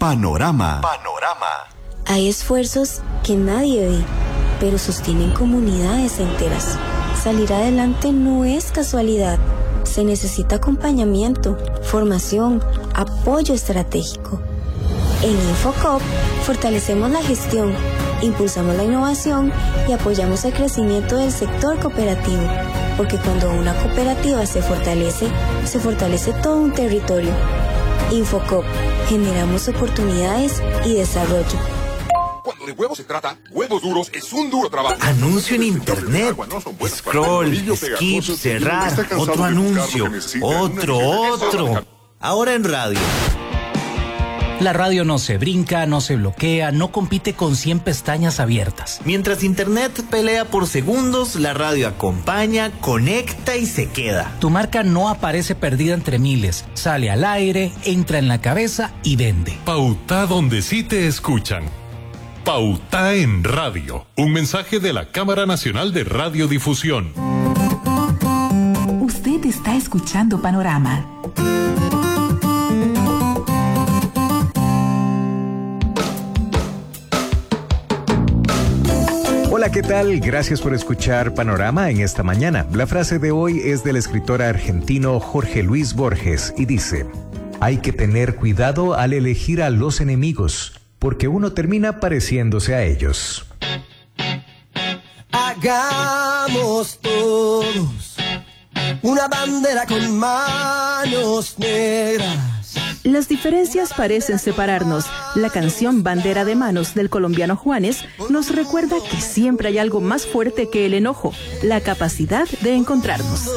Panorama. Hay esfuerzos que nadie ve, pero sostienen comunidades enteras. Salir adelante no es casualidad. Se necesita acompañamiento, formación, apoyo estratégico. En Infocop fortalecemos la gestión, impulsamos la innovación y apoyamos el crecimiento del sector cooperativo, porque cuando una cooperativa se fortalece todo un territorio. Infocop, generamos oportunidades y desarrollo. Cuando de huevos se trata, Huevos Duros es un duro trabajo. Anuncio en internet. Scroll, skip, cerrar. Otro anuncio. Otro. Ahora en radio. La radio no se brinca, no se bloquea, no compite con 100 pestañas abiertas. Mientras internet pelea por segundos, la radio acompaña, conecta y se queda. Tu marca no aparece perdida entre miles, sale al aire, entra en la cabeza y vende. Pauta donde sí te escuchan. Pauta en radio. Un mensaje de la Cámara Nacional de Radiodifusión. Usted está escuchando Panorama. Hola, ¿qué tal? Gracias por escuchar Panorama en esta mañana. La frase de hoy es del escritor argentino Jorge Luis Borges y dice: hay que tener cuidado al elegir a los enemigos, porque uno termina pareciéndose a ellos. Hagamos todos una bandera con manos negras. Las diferencias parecen separarnos. La canción Bandera de Manos del colombiano Juanes nos recuerda que siempre hay algo más fuerte que el enojo, la capacidad de encontrarnos.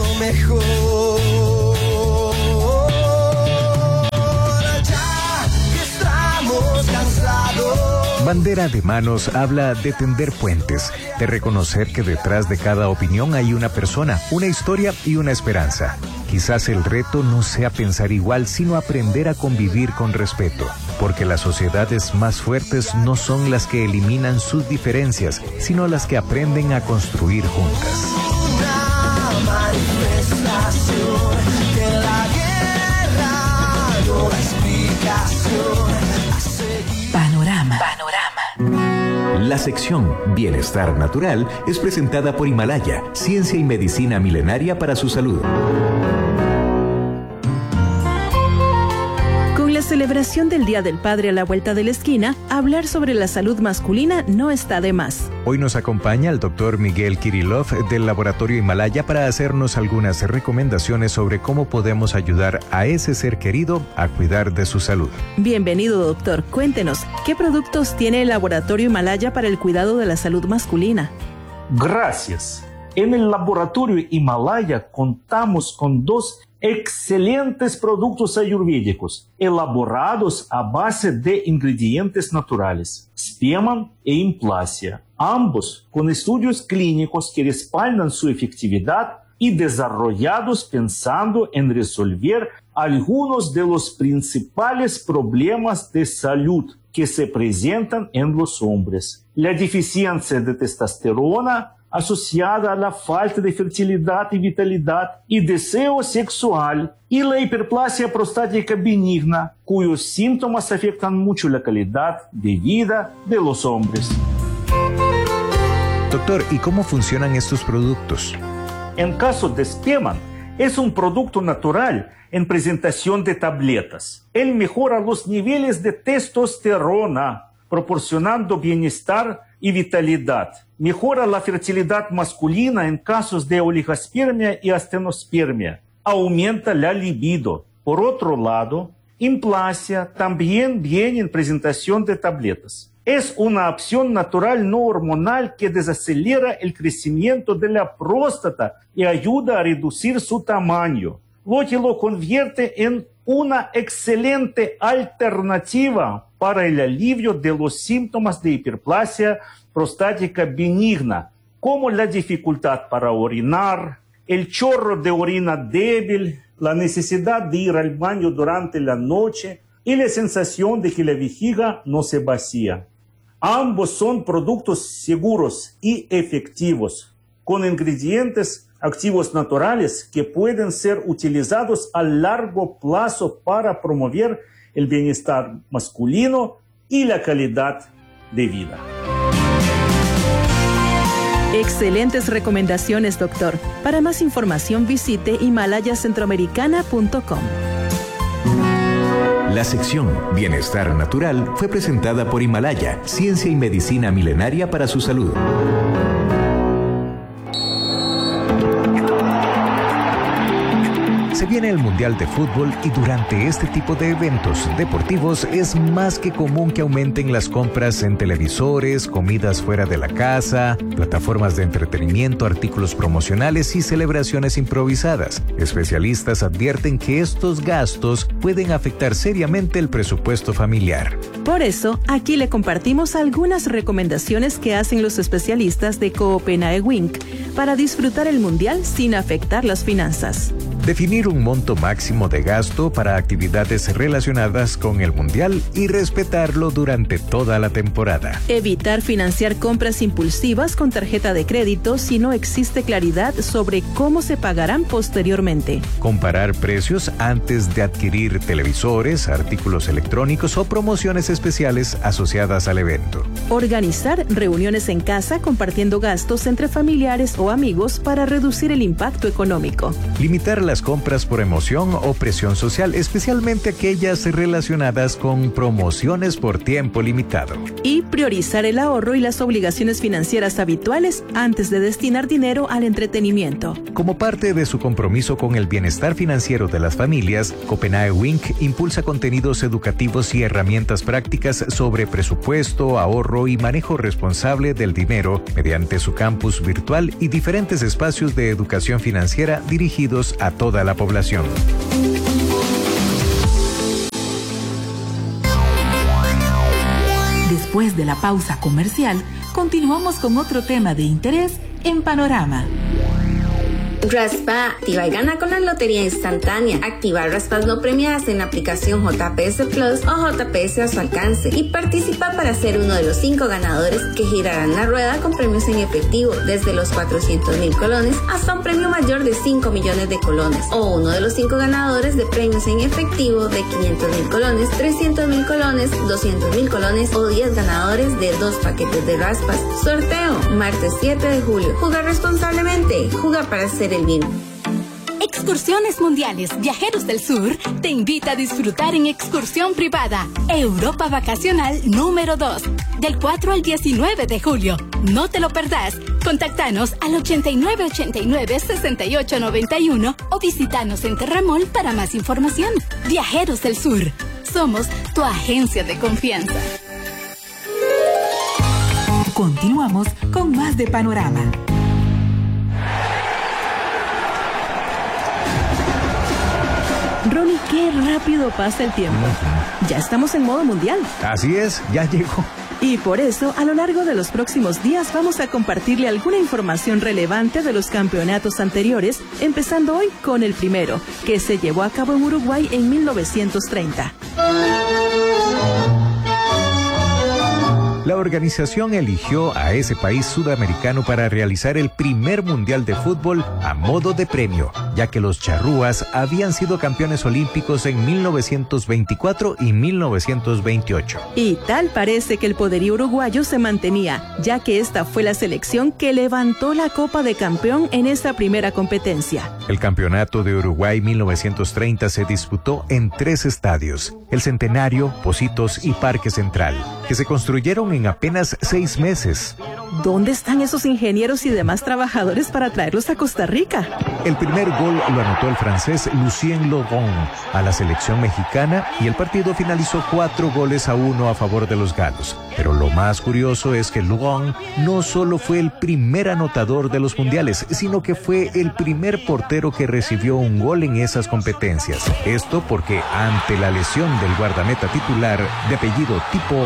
Bandera de Manos habla de tender puentes, de reconocer que detrás de cada opinión hay una persona, una historia y una esperanza. Quizás el reto no sea pensar igual, sino aprender a convivir con respeto, porque las sociedades más fuertes no son las que eliminan sus diferencias, sino las que aprenden a construir juntas. Una manifestación de la guerra, no la explicación. Panorama. La sección Bienestar Natural es presentada por Himalaya, ciencia y medicina milenaria para su salud. Con la celebración del Día del Padre a la vuelta de la esquina, hablar sobre la salud masculina no está de más. Hoy nos acompaña el doctor Miguel Kirillov del Laboratorio Himalaya para hacernos algunas recomendaciones sobre cómo podemos ayudar a ese ser querido a cuidar de su salud. Bienvenido, doctor. Cuéntenos, ¿qué productos tiene el Laboratorio Himalaya para el cuidado de la salud masculina? Gracias. En el Laboratorio Himalaya contamos con dos excelentes productos ayurvédicos elaborados a base de ingredientes naturales, Spearman e Implasia, ambos con estudios clínicos que respaldan su efectividad y desarrollados pensando en resolver algunos de los principales problemas de salud que se presentan en los hombres: la deficiencia de testosterona asociada a la falta de fertilidad y vitalidad y deseo sexual, y la hiperplasia prostática benigna, cuyos síntomas afectan mucho la calidad de vida de los hombres. Doctor, ¿y cómo funcionan estos productos? En caso de Spearman, es un producto natural en presentación de tabletas. Él mejora los niveles de testosterona, proporcionando bienestar y vitalidad. Mejora la fertilidad masculina en casos de oligospermia y astenospermia. Aumenta la libido. Por otro lado, Implasia también viene en presentación de tabletas. Es una opción natural no hormonal que desacelera el crecimiento de la próstata y ayuda a reducir su tamaño, lo que lo convierte en una excelente alternativa para el alivio de los síntomas de hiperplasia prostática benigna, como la dificultad para orinar, el chorro de orina débil, la necesidad de ir al baño durante la noche y la sensación de que la vejiga no se vacía. Ambos son productos seguros y efectivos, con ingredientes activos naturales que pueden ser utilizados a largo plazo para promover el bienestar masculino y la calidad de vida. Excelentes recomendaciones, doctor. Para más información visite himalayacentroamericana.com. La sección Bienestar Natural fue presentada por Himalaya, ciencia y medicina milenaria para su salud. Se viene el Mundial de Fútbol y durante este tipo de eventos deportivos es más que común que aumenten las compras en televisores, comidas fuera de la casa, plataformas de entretenimiento, artículos promocionales y celebraciones improvisadas. Especialistas advierten que estos gastos pueden afectar seriamente el presupuesto familiar. Por eso, aquí le compartimos algunas recomendaciones que hacen los especialistas de Copenhague Wink para disfrutar el Mundial sin afectar las finanzas. Definir un monto máximo de gasto para actividades relacionadas con el Mundial y respetarlo durante toda la temporada. Evitar financiar compras impulsivas con tarjeta de crédito si no existe claridad sobre cómo se pagarán posteriormente. Comparar precios antes de adquirir televisores, artículos electrónicos o promociones especiales asociadas al evento. Organizar reuniones en casa compartiendo gastos entre familiares o amigos para reducir el impacto económico. Limitar las compras por emoción o presión social, especialmente aquellas relacionadas con promociones por tiempo limitado. Y priorizar el ahorro y las obligaciones financieras habituales antes de destinar dinero al entretenimiento. Como parte de su compromiso con el bienestar financiero de las familias, Copenhague Wink impulsa contenidos educativos y herramientas prácticas sobre presupuesto, ahorro y manejo responsable del dinero mediante su campus virtual y diferentes espacios de educación financiera dirigidos a toda la población. Después de la pausa comercial, continuamos con otro tema de interés en Panorama. Raspa, activa y gana con la lotería instantánea. Activar raspas no premiadas en la aplicación JPS Plus o JPS a su alcance y participa para ser uno de los 5 ganadores que girarán la rueda con premios en efectivo desde los 400,000 colones hasta un premio mayor de 5 millones de colones, o uno de los 5 ganadores de premios en efectivo de 500,000 colones, 300,000 colones, 200,000 colones o 10 ganadores de 2 paquetes de raspas. Sorteo martes 7 de julio. Juega responsablemente. Juega para ser el bien. Excursiones Mundiales Viajeros del Sur te invita a disfrutar en excursión privada Europa Vacacional número 2 del 4 al 19 de julio. No te lo perdás. Contáctanos al 8989-6891 o visítanos en Terramol para más información. Viajeros del Sur. Somos tu agencia de confianza. Continuamos con más de Panorama. Ronnie, qué rápido pasa el tiempo. Ya estamos en modo mundial. Así es, ya llegó. Y por eso, a lo largo de los próximos días vamos a compartirle alguna información relevante de los campeonatos anteriores, empezando hoy con el primero, que se llevó a cabo en Uruguay en 1930. La organización eligió a ese país sudamericano para realizar el primer mundial de fútbol a modo de premio, ya que los charrúas habían sido campeones olímpicos en 1924 y 1928. Y tal parece que el poderío uruguayo se mantenía, ya que esta fue la selección que levantó la Copa de Campeón en esta primera competencia. El Campeonato de Uruguay 1930 se disputó en 3 estadios, el Centenario, Pocitos y Parque Central, que se construyeron en apenas 6 meses. ¿Dónde están esos ingenieros y demás trabajadores para traerlos a Costa Rica? El primer gol lo anotó el francés Lucien Laurent a la selección mexicana y el partido finalizó 4-1 a favor de los galos. Pero lo más curioso es que Laurent no solo fue el primer anotador de los mundiales, sino que fue el primer portero que recibió un gol en esas competencias. Esto porque ante la lesión del guardameta titular de apellido Tipo,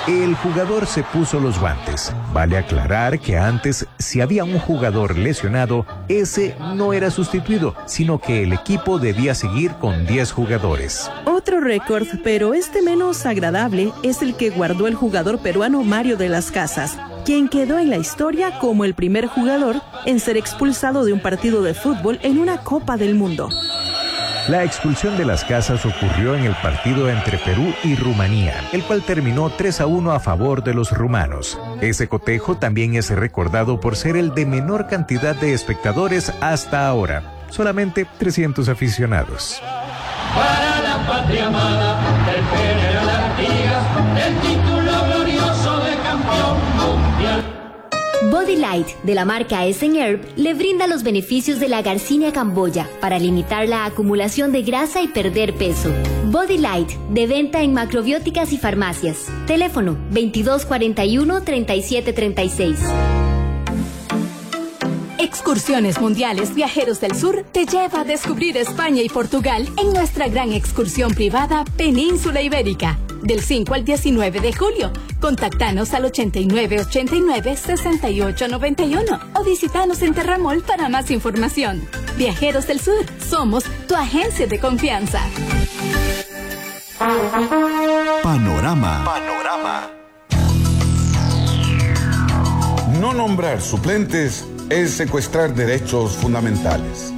El jugador se puso los guantes. Vale aclarar que antes, si había un jugador lesionado, ese no era sustituido, sino que el equipo debía seguir con 10 jugadores. Otro récord, pero este menos agradable, es el que guardó el jugador peruano Mario de las Casas, quien quedó en la historia como el primer jugador en ser expulsado de un partido de fútbol en una Copa del Mundo. La expulsión de las Casas ocurrió en el partido entre Perú y Rumanía, el cual terminó 3-1 a favor de los rumanos. Ese cotejo también es recordado por ser el de menor cantidad de espectadores hasta ahora, solamente 300 aficionados. Para la patria amada del general Artigas, el título glorioso de campeón mundial. Body Light, de la marca Essen Herb, le brinda los beneficios de la Garcinia camboya para limitar la acumulación de grasa y perder peso. Body Light, de venta en macrobióticas y farmacias. Teléfono 2241-3736. Excursiones Mundiales Viajeros del Sur te lleva a descubrir España y Portugal en nuestra gran excursión privada Península Ibérica, del 5 al 19 de julio. Contáctanos al 8989-6891 o visítanos en Terramol para más información. Viajeros del Sur, somos tu agencia de confianza. Panorama. No nombrar suplentes es secuestrar derechos fundamentales.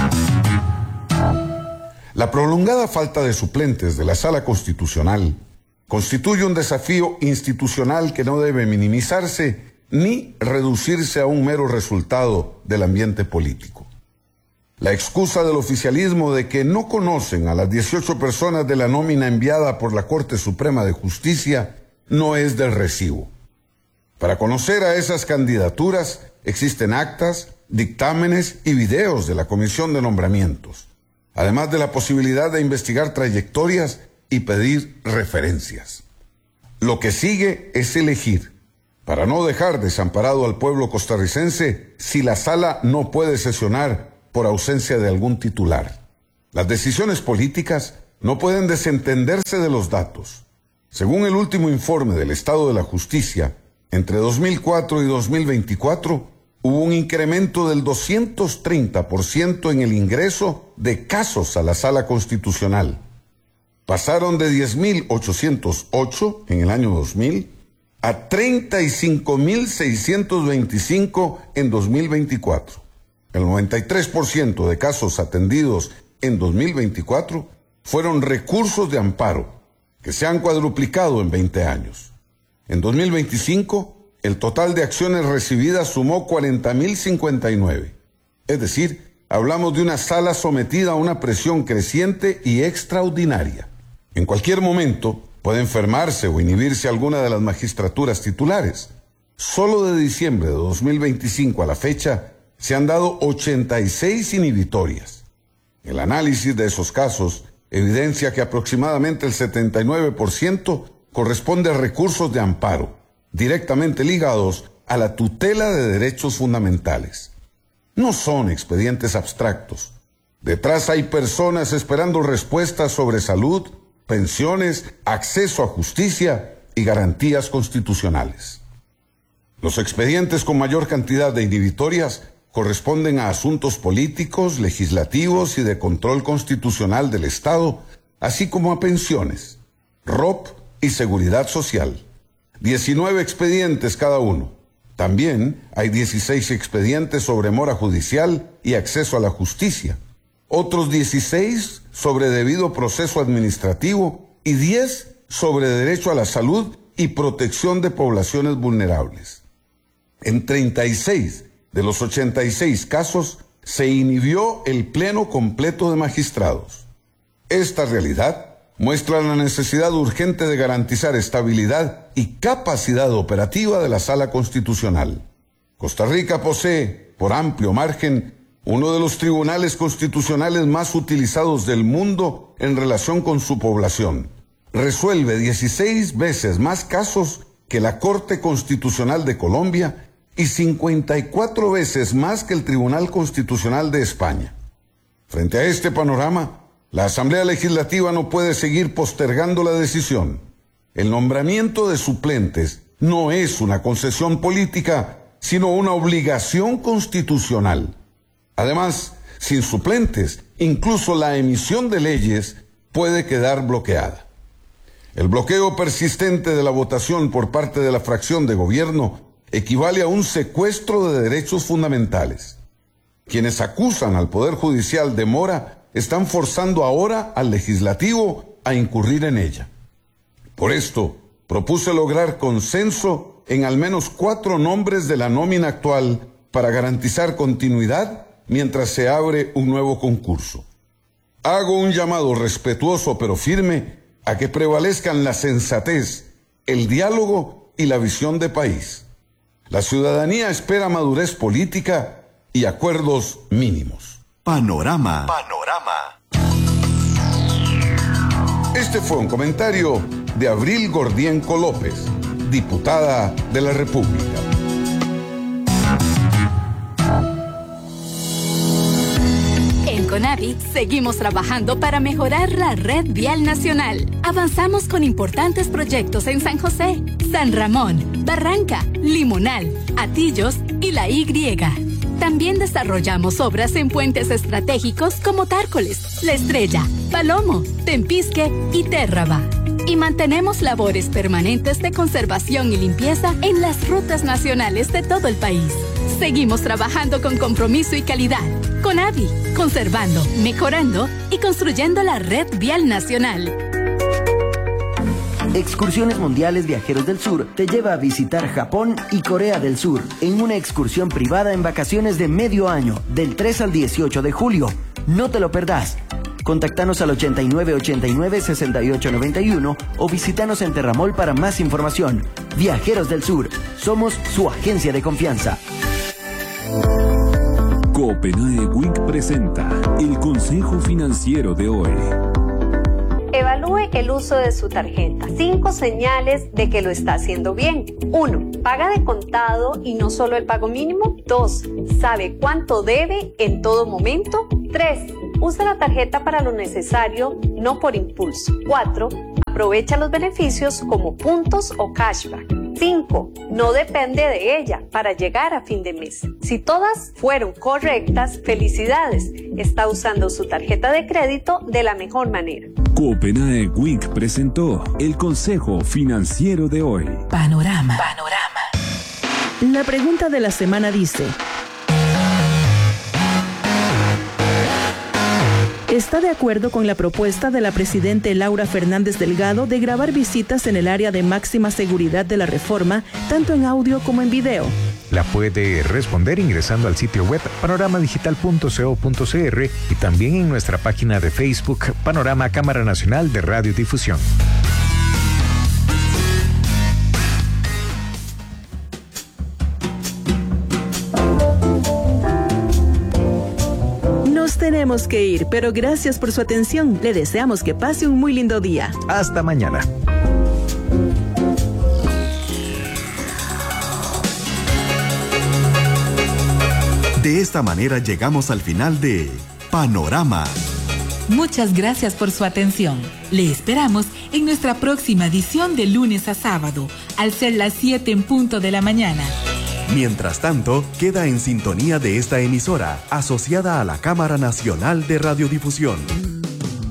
La prolongada falta de suplentes de la Sala Constitucional constituye un desafío institucional que no debe minimizarse ni reducirse a un mero resultado del ambiente político. La excusa del oficialismo de que no conocen a las 18 personas de la nómina enviada por la Corte Suprema de Justicia no es del recibo. Para conocer a esas candidaturas existen actas, dictámenes y videos de la Comisión de Nombramientos, además de la posibilidad de investigar trayectorias y pedir referencias. Lo que sigue es elegir, para no dejar desamparado al pueblo costarricense si la sala no puede sesionar por ausencia de algún titular. Las decisiones políticas no pueden desentenderse de los datos. Según el último informe del Estado de la Justicia, entre 2004 y 2024 hubo un incremento del 230% en el ingreso de casos a la Sala Constitucional. Pasaron de 10.808 en el año 2000 a 35.625 en 2024. El 93% de casos atendidos en 2024 fueron recursos de amparo, que se han cuadruplicado en 20 años. En 2025, el total de acciones recibidas sumó 40.059. Es decir, hablamos de una sala sometida a una presión creciente y extraordinaria. En cualquier momento puede enfermarse o inhibirse alguna de las magistraturas titulares. Solo de diciembre de 2025 a la fecha se han dado 86 inhibitorias. El análisis de esos casos evidencia que aproximadamente el 79% corresponde a recursos de amparo, directamente ligados a la tutela de derechos fundamentales. No son expedientes abstractos. Detrás hay personas esperando respuestas sobre salud, pensiones, acceso a justicia y garantías constitucionales. Los expedientes con mayor cantidad de inhibitorias corresponden a asuntos políticos, legislativos y de control constitucional del Estado, así como a pensiones, ROP y seguridad social. 19 expedientes cada uno. También hay 16 expedientes sobre mora judicial y acceso a la justicia, otros 16 sobre debido proceso administrativo y 10 sobre derecho a la salud y protección de poblaciones vulnerables. En 36 de los 86 casos se inhibió el pleno completo de magistrados. Esta realidad muestra la necesidad urgente de garantizar estabilidad y capacidad operativa de la Sala Constitucional. Costa Rica posee, por amplio margen, uno de los tribunales constitucionales más utilizados del mundo en relación con su población. Resuelve 16 veces más casos que la Corte Constitucional de Colombia y 54 veces más que el Tribunal Constitucional de España. Frente a este panorama, la Asamblea Legislativa no puede seguir postergando la decisión. el nombramiento de suplentes no es una concesión política, sino una obligación constitucional. Además, sin suplentes, incluso la emisión de leyes puede quedar bloqueada. El bloqueo persistente de la votación por parte de la fracción de gobierno equivale a un secuestro de derechos fundamentales. Quienes acusan al Poder Judicial de mora están forzando ahora al Legislativo a incurrir en ella. Por esto, propuse lograr consenso en al menos 4 nombres de la nómina actual para garantizar continuidad mientras se abre un nuevo concurso. Hago un llamado respetuoso pero firme a que prevalezcan la sensatez, el diálogo y la visión de país. La ciudadanía espera madurez política y acuerdos mínimos. Panorama. Este fue un comentario de Abril Gordienco López, diputada de la República. En CONAVI seguimos trabajando para mejorar la red vial nacional. Avanzamos con importantes proyectos en San José, San Ramón, Barranca, Limonal, Atillos y La Y. También desarrollamos obras en puentes estratégicos como Tárcoles, La Estrella, Palomo, Tempisque y Térraba. Y mantenemos labores permanentes de conservación y limpieza en las rutas nacionales de todo el país. Seguimos trabajando con compromiso y calidad. CONAVI, conservando, mejorando y construyendo la red vial nacional. Excursiones Mundiales Viajeros del Sur te lleva a visitar Japón y Corea del Sur en una excursión privada en vacaciones de medio año, del 3 al 18 de julio. No te lo perdás. Contactanos al 8989-6891 o visítanos en Terramol para más información. Viajeros del Sur, somos su agencia de confianza. Copenhague Week presenta el Consejo Financiero de hoy. Evalúe el uso de su tarjeta. 5 señales de que lo está haciendo bien. 1. Paga de contado y no solo el pago mínimo. 2. Sabe cuánto debe en todo momento. 3. Usa la tarjeta para lo necesario, no por impulso. 4. Aprovecha los beneficios como puntos o cashback. 5. No depende de ella para llegar a fin de mes. Si todas fueron correctas, felicidades. Está usando su tarjeta de crédito de la mejor manera. Copenhague Week presentó el Consejo Financiero de hoy. Panorama. La pregunta de la semana dice: ¿está de acuerdo con la propuesta de la presidente Laura Fernández Delgado de grabar visitas en el área de máxima seguridad de la reforma, tanto en audio como en video? La puede responder ingresando al sitio web panoramadigital.co.cr y también en nuestra página de Facebook Panorama Cámara Nacional de Radiodifusión. Nos tenemos que ir, pero gracias por su atención. Le deseamos que pase un muy lindo día. Hasta mañana. De esta manera llegamos al final de Panorama. Muchas gracias por su atención. Le esperamos en nuestra próxima edición de lunes a sábado, al ser las 7 en punto de la mañana. Mientras tanto, queda en sintonía de esta emisora, asociada a la Cámara Nacional de Radiodifusión.